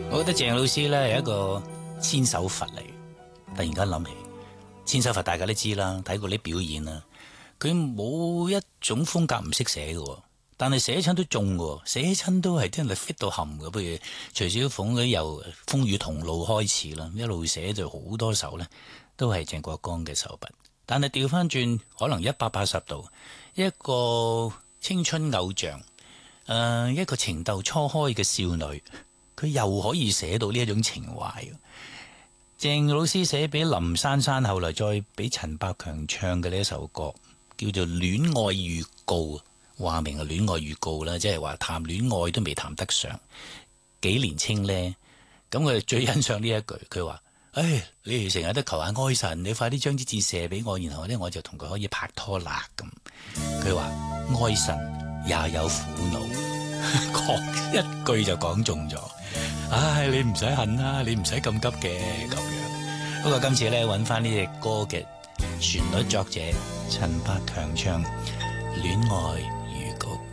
我覺得鄭老師咧係一個千手佛嚟，突然間諗起千手佛，大家都知啦，睇過啲表演啦，佢冇一種風格唔識寫嘅，但係寫親都中嘅，寫親都係真係 fit 到冚嘅。不如徐小鳳嗰啲由風雨同路開始啦，一路寫就好多首呢，都係鄭國江嘅手筆。但係調翻轉，可能180度，一個青春偶像，一個情竇初開嘅少女，佢又可以寫到呢一種情懷。鄭老師寫俾林珊珊，後來再俾陳百強唱嘅呢一首歌，叫做《戀愛預告》，話明係戀愛預告啦，即係話談戀愛都未談得上，幾年青呢？咁佢最欣賞呢一句，佢話：你哋成日都求下愛神，你快啲將支箭射俾我，然後呢，我就同佢可以拍拖啦。咁佢話愛神也有苦惱，講一句就講中咗。你唔使恨啦，你唔使咁急嘅咁樣。不過今次咧揾翻呢隻歌嘅旋律作者陳百強唱《戀愛預告》。